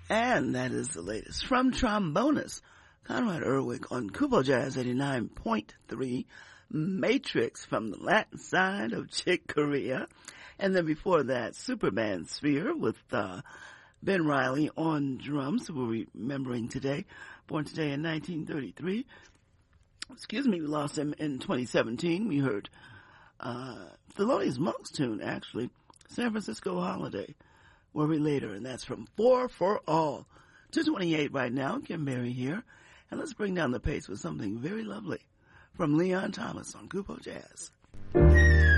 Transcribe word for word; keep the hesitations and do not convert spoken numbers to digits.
And that is the latest from Trombonist Conrad Erwick on Kupo Jazz eighty-nine point three, Matrix from the Latin side of Chick Corea. And then before that, Superband Sphere with uh, Ben Riley on drums, who we're remembering today, born today in nineteen thirty-three. Excuse me, we lost him in twenty seventeen. We heard uh, Thelonious Monk's tune, actually, San Francisco Holiday, Worry Later, and that's from Four for All. two twenty-eight right now, Kim Berry here. And let's bring down the pace with something very lovely from Leon Thomas on Kupo Jazz.